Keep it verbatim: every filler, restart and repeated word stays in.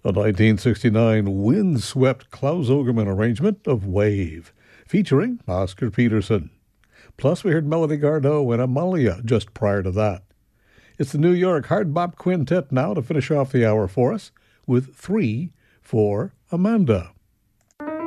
A nineteen sixty-nine wind-swept Klaus Ogerman arrangement of Wave, featuring Oscar Peterson. Plus, we heard Melody Gardot and Amalia just prior to that. It's the New York Hard Bop Quintet now to finish off the hour for us with Three for Amanda.